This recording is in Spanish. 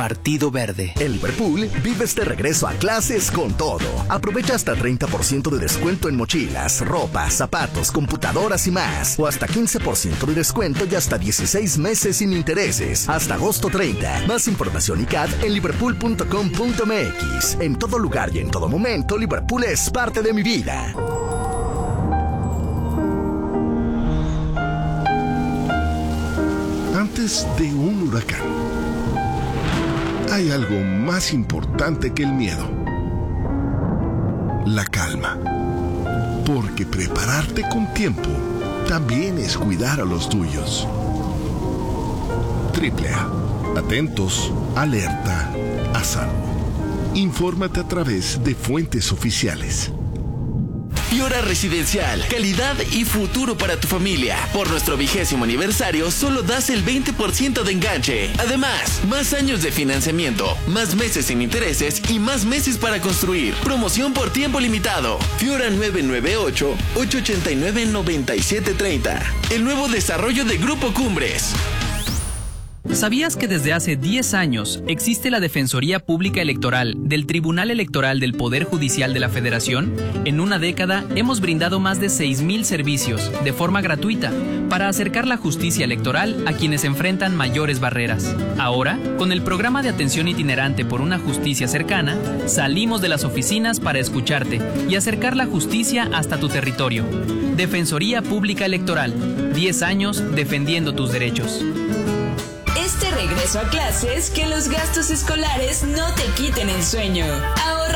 Partido Verde. En Liverpool, vive este regreso a clases con todo. Aprovecha hasta 30% de descuento en mochilas, ropa, zapatos, computadoras y más. O hasta 15% de descuento y hasta 16 meses sin intereses. Hasta agosto 30. Más información y CAD en liverpool.com.mx. En todo lugar y en todo momento, Liverpool es parte de mi vida. Antes de un huracán, hay algo más importante que el miedo: la calma. Porque prepararte con tiempo también es cuidar a los tuyos. AAA. Atentos, alerta, a salvo. Infórmate a través de fuentes oficiales. Fiora Residencial, calidad y futuro para tu familia. Por nuestro 20º aniversario, solo das el 20% de enganche. Además, más años de financiamiento, más meses sin intereses y más meses para construir. Promoción por tiempo limitado. Fiora 998-889-9730. El nuevo desarrollo de Grupo Cumbres. ¿Sabías que desde hace 10 años existe la Defensoría Pública Electoral del Tribunal Electoral del Poder Judicial de la Federación? En una década hemos brindado más de 6,000 servicios de forma gratuita para acercar la justicia electoral a quienes enfrentan mayores barreras. Ahora, con el programa de atención itinerante por una justicia cercana, salimos de las oficinas para escucharte y acercar la justicia hasta tu territorio. Defensoría Pública Electoral, 10 años defendiendo tus derechos. Regreso a clases, que los gastos escolares no te quiten el sueño. Ahorra